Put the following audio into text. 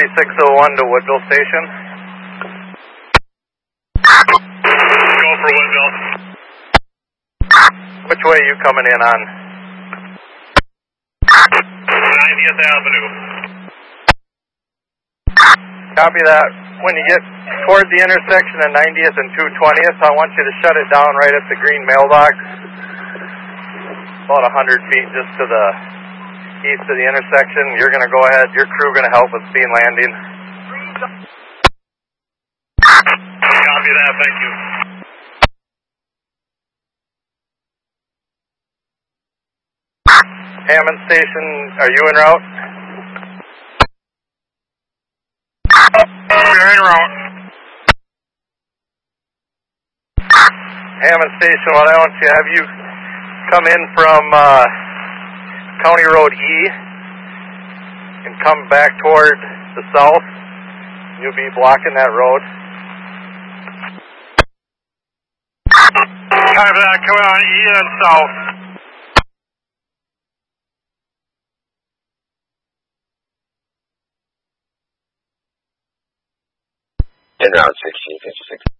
3601 to Woodville Station. Go for Woodville. Which way are you coming in on? 90th Avenue. Copy that. When you get toward the intersection of 90th and 220th, I want you to shut it down right at the green mailbox. About 100 feet just to the east of the intersection. You're going to go ahead. Your crew going to help with speed landing. Copy that. Thank you. Hammond Station, are you en route? We're en route. Hammond Station, what I want you to have you come in from County Road E and come back toward the south. You'll be blocking that road. Copy that. Coming on E and south. En route 1656.